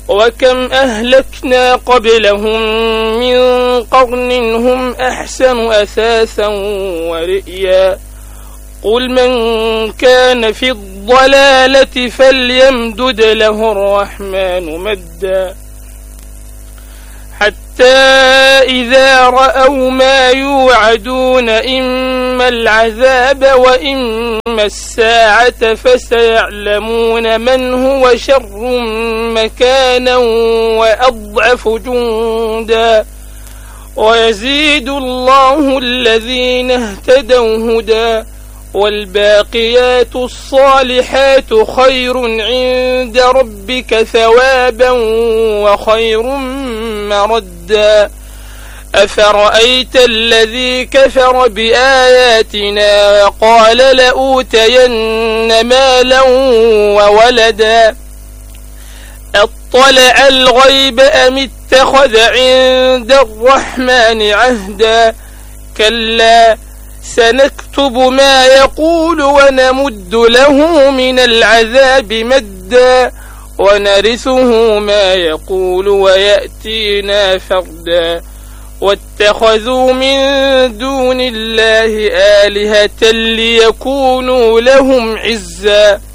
وكم أهلكنا قبلهم من قرن هم أحسن أثاثا ورئيا قل من كان في الضلالة فليمدد له الرحمن مدا حتى إذا رأوا ما يوعدون إما العذاب وإما الساعة فسيعلمون من هو شر مكانا وأضعف جندا ويزيد الله الذين اهتدوا هدى والباقيات الصالحات خير عند ربك ثوابا وخير مردا أفرأيت الذي كفر بآياتنا وقال لأوتين مالا وولدا أطلع الغيب أم اتخذ عند الرحمن عهدا كلا سنكتب ما يقول ونمد له من العذاب مدا ونرثه ما يقول ويأتينا فردا واتخذوا من دون الله آلهة ليكونوا لهم عزا